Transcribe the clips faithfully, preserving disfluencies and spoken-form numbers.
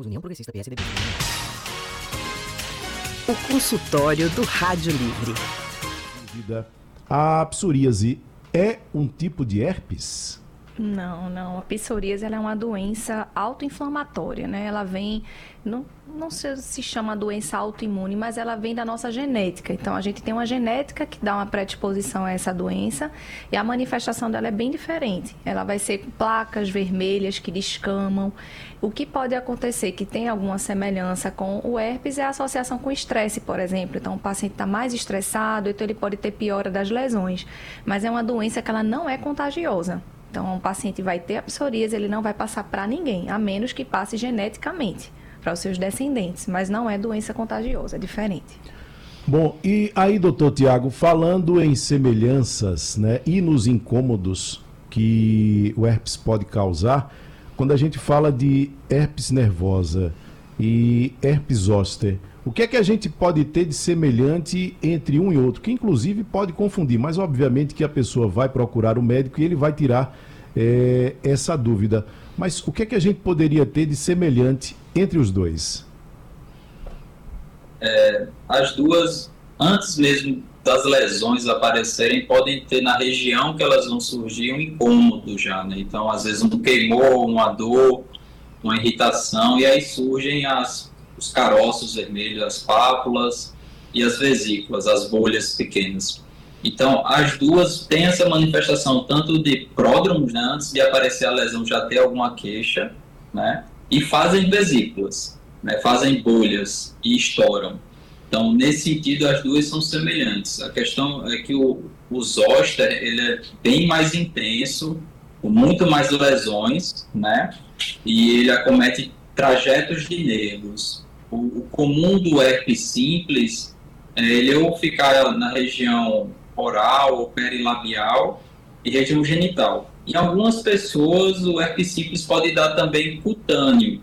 Somos União Progressista P S D B. O consultório do Rádio Livre. A psoríase é um tipo de herpes? Não, não. A psoríase ela é uma doença autoinflamatória, né? Ela vem, não, não se, se chama doença autoimune, mas ela vem da nossa genética. Então, a gente tem uma genética que dá uma predisposição a essa doença e a manifestação dela é bem diferente. Ela vai ser com placas vermelhas que descamam. O que pode acontecer que tem alguma semelhança com o herpes é a associação com estresse, por exemplo. Então, o paciente está mais estressado, então ele pode ter piora das lesões. Mas é uma doença que ela não é contagiosa. Então, o paciente vai ter a psoríase, ele não vai passar para ninguém, a menos que passe geneticamente para os seus descendentes. Mas não é doença contagiosa, é diferente. Bom, e aí, doutor Tiago, falando em semelhanças, né, e nos incômodos que o herpes pode causar, quando a gente fala de herpes nervosa e herpes zoster, o que é que a gente pode ter de semelhante entre um e outro? Que inclusive pode confundir, mas obviamente que a pessoa vai procurar o médico e ele vai tirar é, essa dúvida. Mas o que é que a gente poderia ter de semelhante entre os dois? É, as duas, antes mesmo das lesões aparecerem, podem ter na região que elas vão surgir um incômodo já, né? Então, às vezes um queimou, uma dor, uma irritação, e aí surgem as os caroços vermelhos, as pápulas e as vesículas, as bolhas pequenas. Então, as duas têm essa manifestação tanto de pródromos, né, antes de aparecer a lesão já ter alguma queixa, né, e fazem vesículas, né, fazem bolhas e estouram. Então, nesse sentido, as duas são semelhantes. A questão é que o, o zoster, ele é bem mais intenso, com muito mais lesões, né, e ele acomete trajetos de nervos. O, o comum do herpes simples é ele ou ficar na região oral ou perilabial e região genital. Em algumas pessoas, o herpes simples pode dar também cutâneo.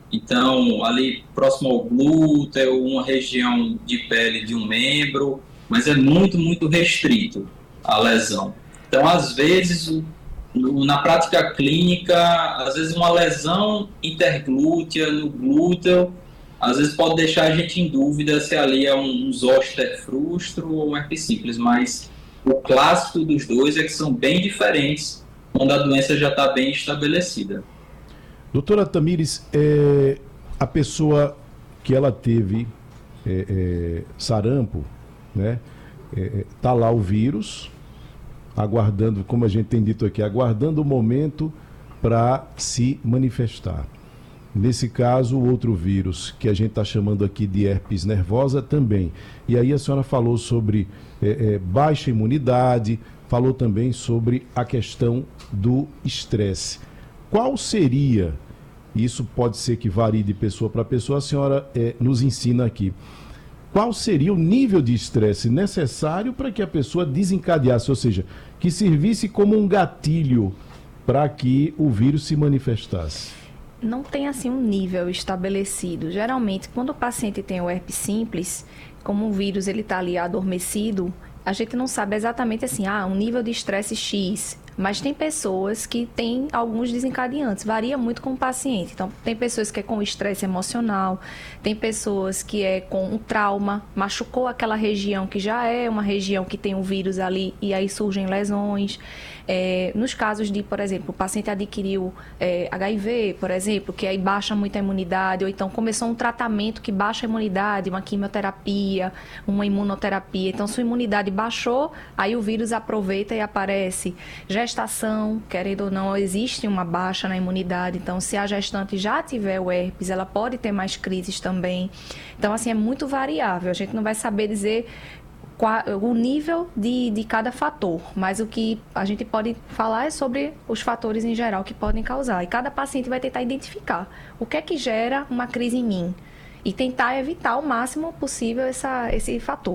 Então, ali próximo ao glúteo, uma região de pele de um membro, mas é muito, muito restrito a lesão. Então, às vezes, o No, na prática clínica, às vezes uma lesão interglútea no glúteo, às vezes pode deixar a gente em dúvida se ali é um, um zoster frustro ou um herpes simples, mas o clássico dos dois é que são bem diferentes quando a doença já está bem estabelecida. Doutora Tamires, é, a pessoa que ela teve é, é, sarampo, né, é, tá lá o vírus, aguardando, como a gente tem dito aqui, aguardando o momento para se manifestar. Nesse caso, o outro vírus, que a gente está chamando aqui de herpes nervosa também. E aí a senhora falou sobre é, é, baixa imunidade, falou também sobre a questão do estresse. Qual seria, isso pode ser que varie de pessoa para pessoa, a senhora é, nos ensina aqui, qual seria o nível de estresse necessário para que a pessoa desencadeasse, ou seja, que servisse como um gatilho para que o vírus se manifestasse? Não tem assim um nível estabelecido. Geralmente, quando o paciente tem o herpes simples, como o vírus ele está ali adormecido, a gente não sabe exatamente assim, ah, um nível de estresse X. Mas tem pessoas que têm alguns desencadeantes, varia muito com o paciente. Então, tem pessoas que é com estresse emocional, tem pessoas que é com um trauma, machucou aquela região que já é uma região que tem um vírus ali e aí surgem lesões. É, nos casos de, por exemplo, o paciente adquiriu é, H I V, por exemplo, que aí baixa muito a imunidade, ou então começou um tratamento que baixa a imunidade, uma quimioterapia, uma imunoterapia. Então, sua imunidade baixou, aí o vírus aproveita e aparece. Gestação, querendo ou não, existe uma baixa na imunidade. Então, se a gestante já tiver o herpes, ela pode ter mais crises também. Então, assim, é muito variável. A gente não vai saber dizer qual, o nível de, de cada fator, mas o que a gente pode falar é sobre os fatores em geral que podem causar. E cada paciente vai tentar identificar o que é que gera uma crise em mim e tentar evitar o máximo possível essa, esse fator.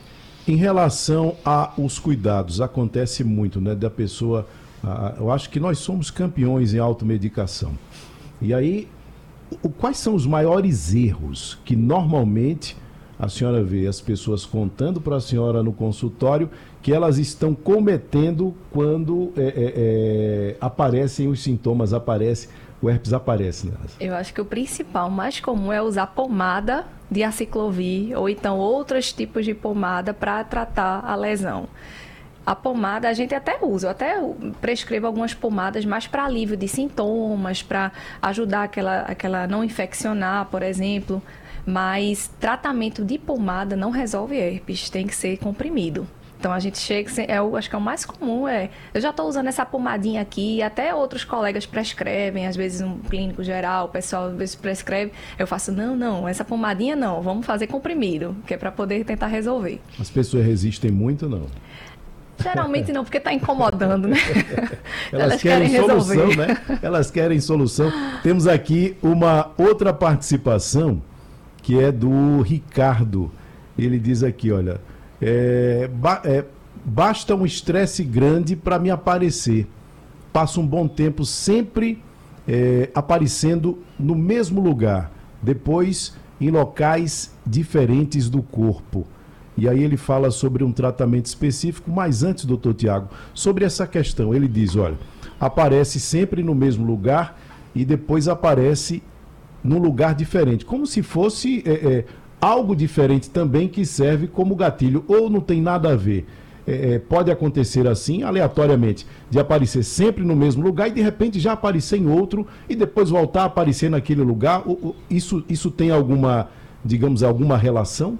Em relação aos cuidados, acontece muito, né, da pessoa, ah, eu acho que nós somos campeões em automedicação. E aí, o, quais são os maiores erros que normalmente a senhora vê as pessoas contando para a senhora no consultório que elas estão cometendo quando é, é, é, aparecem os sintomas, aparece, o herpes aparece nelas? Eu acho que o principal, mais comum é usar pomada de aciclovir ou então outros tipos de pomada para tratar a lesão. A pomada a gente até usa, eu até prescrevo algumas pomadas mais para alívio de sintomas, para ajudar aquela, aquela não infeccionar, por exemplo. Mas tratamento de pomada não resolve herpes, tem que ser comprimido. Então a gente chega, é, eu acho que é o mais comum, é, eu já estou usando essa pomadinha aqui, até outros colegas prescrevem, às vezes um clínico geral, o pessoal às vezes prescreve, eu faço, não, não, essa pomadinha não, vamos fazer comprimido, que é para poder tentar resolver. As pessoas resistem muito, não? Geralmente não, porque está incomodando, né? Elas, Elas querem, querem solução, né? Elas querem solução. Temos aqui uma outra participação, que é do Ricardo. Ele diz aqui, olha, é, ba é, basta um estresse grande para me aparecer. Passo um bom tempo sempre é, aparecendo no mesmo lugar, depois em locais diferentes do corpo. E aí ele fala sobre um tratamento específico, mas antes, doutor Tiago, sobre essa questão, ele diz, olha, aparece sempre no mesmo lugar e depois aparece num lugar diferente, como se fosse é, é, algo diferente também que serve como gatilho, ou não tem nada a ver. É, pode acontecer assim, aleatoriamente, de aparecer sempre no mesmo lugar e de repente já aparecer em outro e depois voltar a aparecer naquele lugar. Ou, ou, isso, isso tem alguma, digamos, alguma relação?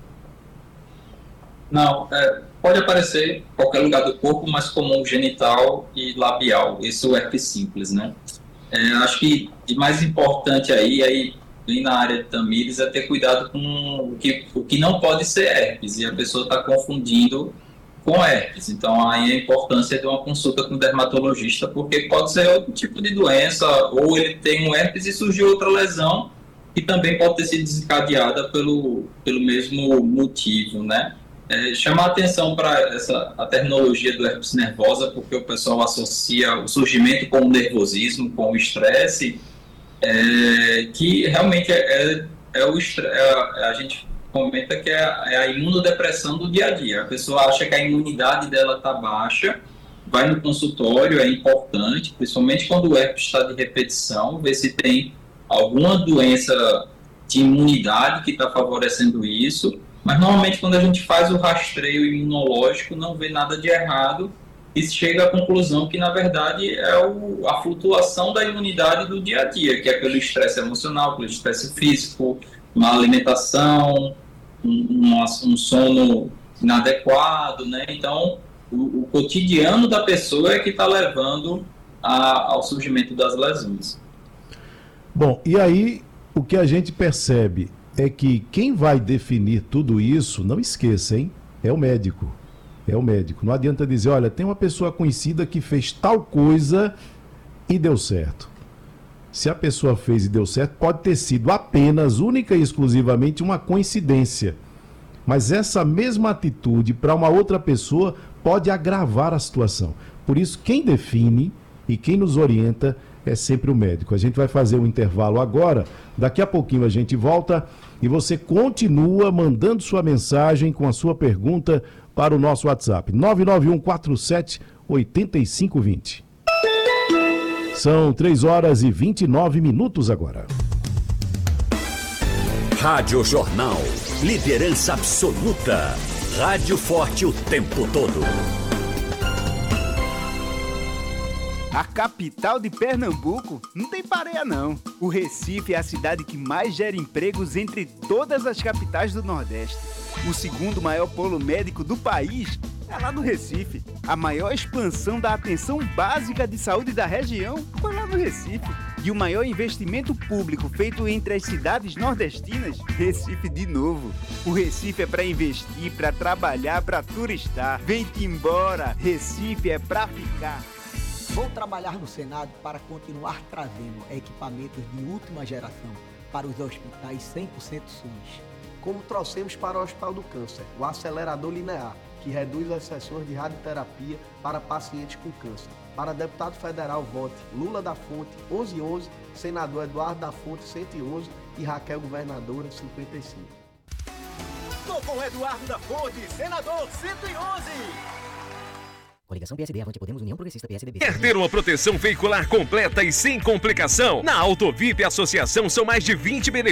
Não, é, pode aparecer em qualquer lugar do corpo, mas comum genital e labial. Esse é o herpes simples, né? É, acho que o mais importante aí, aí na área de Tamires, é ter cuidado com o que, o que não pode ser herpes, e a pessoa está confundindo com herpes. Então, aí a importância de uma consulta com o dermatologista, porque pode ser outro tipo de doença, ou ele tem um herpes e surgiu outra lesão, que também pode ter sido desencadeada pelo, pelo mesmo motivo, né? É, chamar atenção para essa a terminologia do herpes nervosa, porque o pessoal associa o surgimento com o nervosismo, com o estresse, é, que realmente é, é, é o é a, a gente comenta que é a, é a imunodepressão do dia a dia. A pessoa acha que a imunidade dela está baixa, vai no consultório, é importante, principalmente quando o herpes está de repetição, ver se tem alguma doença de imunidade que está favorecendo isso. Mas normalmente quando a gente faz o rastreio imunológico não vê nada de errado e chega à conclusão que na verdade é o, a flutuação da imunidade do dia a dia, que é pelo estresse emocional, pelo estresse físico, má alimentação, um, um sono inadequado, né? Então o, o cotidiano da pessoa é que está levando a, ao surgimento das lesões. Bom, e aí o que a gente percebe é que quem vai definir tudo isso, não esqueça, hein? É o médico. É o médico. Não adianta dizer, olha, tem uma pessoa conhecida que fez tal coisa e deu certo. Se a pessoa fez e deu certo, pode ter sido apenas, única e exclusivamente uma coincidência. Mas essa mesma atitude para uma outra pessoa pode agravar a situação. Por isso, quem define e quem nos orienta é sempre o médico. A gente vai fazer um intervalo agora, daqui a pouquinho a gente volta e você continua mandando sua mensagem com a sua pergunta para o nosso WhatsApp, nove nove um quatro sete oito cinco dois zero. São três horas e vinte e nove minutos agora. Rádio Jornal, liderança absoluta. Rádio forte o tempo todo. A capital de Pernambuco não tem pareia não. O Recife é a cidade que mais gera empregos entre todas as capitais do Nordeste. O segundo maior polo médico do país é lá no Recife. A maior expansão da atenção básica de saúde da região foi lá no Recife. E o maior investimento público feito entre as cidades nordestinas, Recife de novo. O Recife é para investir, para trabalhar, para turistar. Vem-te embora, Recife é para ficar. Vou trabalhar no Senado para continuar trazendo equipamentos de última geração para os hospitais cem por cento SUS. Como trouxemos para o Hospital do Câncer, o acelerador linear, que reduz as sessões de radioterapia para pacientes com câncer. Para deputado federal, vote Lula da Fonte, onze onze, senador Eduardo da Fonte, cento e onze e Raquel Governadora, cinquenta e cinco. Tô com Eduardo da Fonte, senador cento e onze. Coligação P S D, Avante Podemos, União Progressista, P S D B. Quer ter uma proteção veicular completa e sem complicação? Na Autovip Associação são mais de vinte benefícios